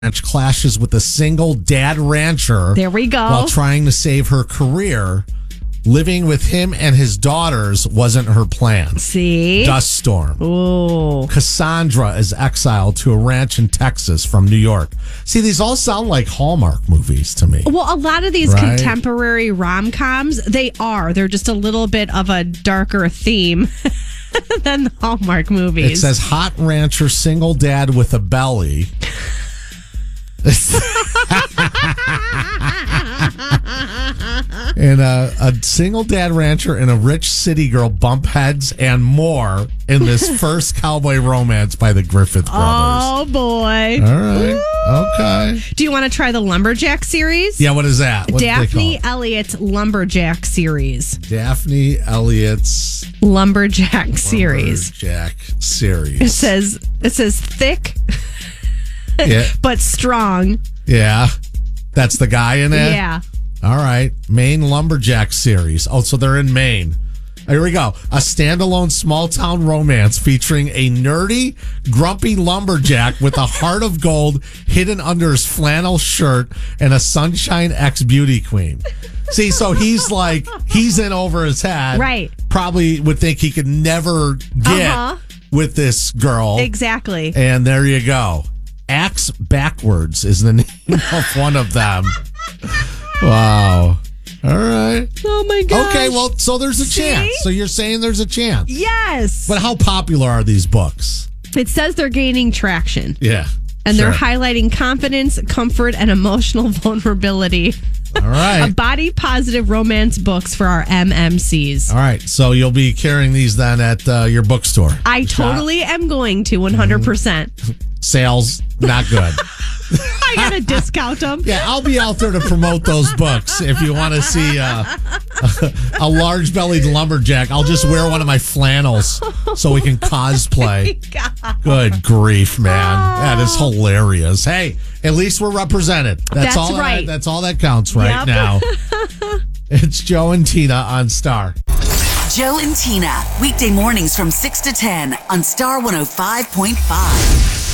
ranch clashes with a single dad rancher. There we go. While trying to save her career. Living with him and his daughters wasn't her plan. See? Dust storm. Ooh. Cassandra is exiled to a ranch in Texas from New York. See, these all sound like Hallmark movies to me. Well, a lot of these Right? contemporary rom-coms, they are. They're just a little bit of a darker theme than the Hallmark movies. It says hot rancher, single dad with a belly. And a single dad rancher and a rich city girl bump heads and more in this first cowboy romance by the Griffith brothers. Oh, boy. All right. Okay. Do you want to try the Lumberjack series? Yeah, what is that? What do they call Daphne it? Elliott's Lumberjack series. Daphne Elliott's Lumberjack series. Lumberjack series. It says thick Yeah. but strong. Yeah. That's the guy in it? Yeah. All right. Maine Lumberjack series. Oh, so they're in Maine. Here we go. A standalone small town romance featuring a nerdy, grumpy lumberjack with a heart of gold hidden under his flannel shirt and a Sunshine X beauty queen. See, so he's in over his head. Right. Probably would think he could never get with this girl. Exactly. And there you go. Axe Backwards is the name of one of them. Wow. All right. Oh, my gosh. Okay, well, so there's a chance. So you're saying there's a chance. Yes. But how popular are these books? It says they're gaining traction. Yeah. And sure. they're highlighting confidence, comfort, and emotional vulnerability. All right. Body positive romance books for our MMCs. All right. So you'll be carrying these then at your bookstore. I totally am going to 100%. Sales, not good. I got to discount them. Yeah, I'll be out there to promote those books if you want to see a large-bellied lumberjack. I'll just wear one of my flannels so we can cosplay. Good grief, man. That is hilarious. Hey, at least we're represented. That's all right. That's all that counts right now. It's Joe and Tina on Star. Joe and Tina, weekday mornings from 6 to 10 on Star 105.5.